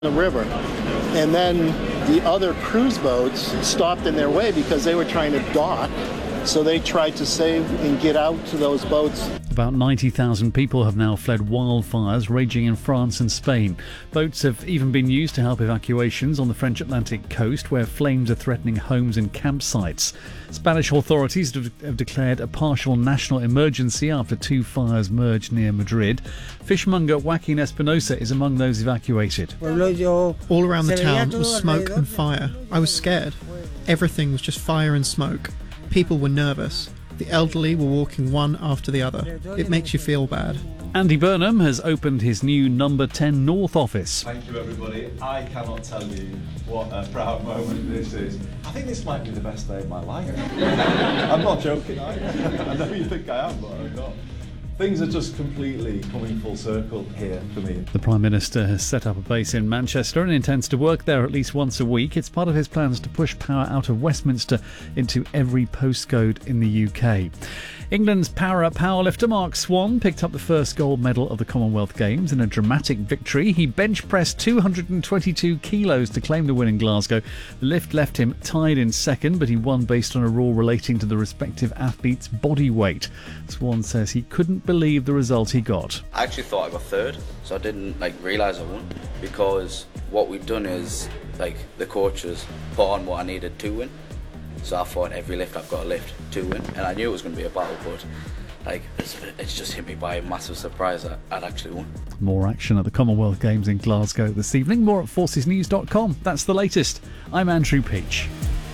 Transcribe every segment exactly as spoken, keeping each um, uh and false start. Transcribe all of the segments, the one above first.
the river. And then the other cruise boats stopped in their way because they were trying to dock. So they tried to save and get out to those boats. About ninety thousand people have now fled wildfires raging in France and Spain. Boats have even been used to help evacuations on the French Atlantic coast, where flames are threatening homes and campsites. Spanish authorities have declared a partial national emergency after two fires merged near Madrid. Fishmonger Joaquin Espinosa is among those evacuated. All around the town was smoke and fire. I was scared. Everything was just fire and smoke. People were nervous. The elderly were walking one after the other. It makes you feel bad. Andy Burnham has opened his new Number ten North office. Thank you, everybody. I cannot tell you what a proud moment this is. I think this might be the best day of my life. I'm not joking, I, I know you think I am, but I'm not. Things are just completely coming full circle here for me. The Prime Minister has set up a base in Manchester and intends to work there at least once a week. It's part of his plans to push power out of Westminster into every postcode in the U K. England's para powerlifter Mark Swan picked up the first gold medal of the Commonwealth Games in a dramatic victory. He bench pressed two hundred twenty-two kilos to claim the win in Glasgow. The lift left him tied in second, but he won based on a rule relating to the respective athlete's body weight. Swan says he couldn't believe the result he got. I actually thought I got third, so I didn't like realise I won, because what we've done is like the coaches put on what I needed to win. So I thought every lift I've got to lift to win, and I knew it was going to be a battle, but like it's, it's just hit me by a massive surprise that I'd actually won. More action at the Commonwealth Games in Glasgow this evening. More at forces news dot com. That's the latest. I'm Andrew Peach.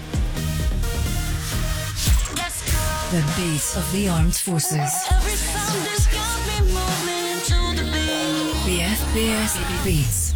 The beat of the armed forces. B F B S Beats.